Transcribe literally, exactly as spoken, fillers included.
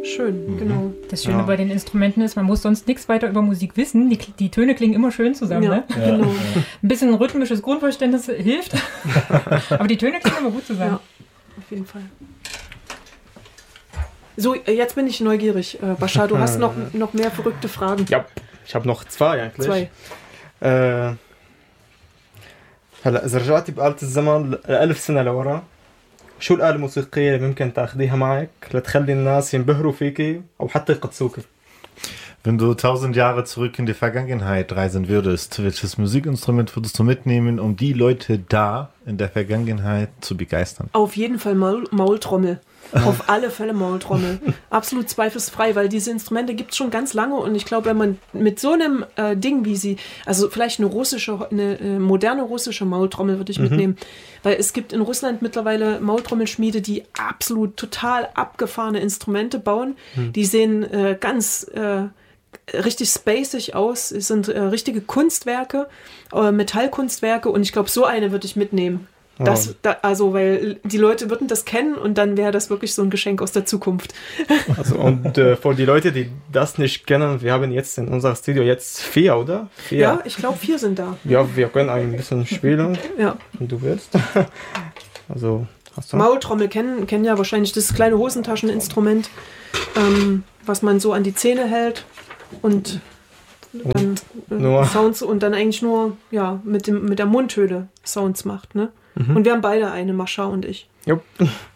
schön, mhm. genau. Das Schöne ja. bei den Instrumenten ist, man muss sonst nichts weiter über Musik wissen. Die, die Töne klingen immer schön zusammen. Ja, ne? ja. Genau. Ein bisschen rhythmisches Grundverständnis hilft, aber die Töne klingen immer gut zusammen. Ja, auf jeden Fall. So, jetzt bin ich neugierig. Äh, Bashar, du hast noch, noch mehr verrückte Fragen. Ja, ich habe noch zwei eigentlich. Zwei. Äh, هلا إذا رجعتي بآلة الزمن ألف سنة لورا شو الآلة الموسيقية اللي ممكن تاخديها معك لتخلي الناس ينبهروا فيكي أو حتى يقدسوكي؟ Wenn du tausend Jahre zurück in die Vergangenheit reisen würdest, welches Musikinstrument würdest du mitnehmen, um die Leute da in der Vergangenheit zu begeistern? Auf jeden Fall Maul- Maultrommel. Auf alle Fälle Maultrommel. Absolut zweifelsfrei, weil diese Instrumente gibt es schon ganz lange und ich glaube, wenn man mit so einem äh, Ding wie sie, also vielleicht eine russische, eine äh, moderne russische Maultrommel würde ich mhm. mitnehmen, weil es gibt in Russland mittlerweile Maultrommelschmiede, die absolut total abgefahrene Instrumente bauen. Mhm. Die sehen äh, ganz äh, richtig spacig aus, es sind äh, richtige Kunstwerke, äh, Metallkunstwerke und ich glaube, so eine würde ich mitnehmen. Das, da, also, weil die Leute würden das kennen und dann wäre das wirklich so ein Geschenk aus der Zukunft. Also, und äh, für die Leute, die das nicht kennen, wir haben jetzt in unserem Studio jetzt vier, oder? Vier. Ja, ich glaube, vier sind da. Ja, wir können ein bisschen spielen, ja. wenn du willst. Also, hast du Maultrommel kennen, kennen ja wahrscheinlich das kleine Hosentascheninstrument, ähm, was man so an die Zähne hält und dann äh, Sounds und dann eigentlich nur ja, mit, dem, mit der Mundhöhle Sounds macht, ne? Mhm. Und wir haben beide eine, Mascha und ich. Jupp.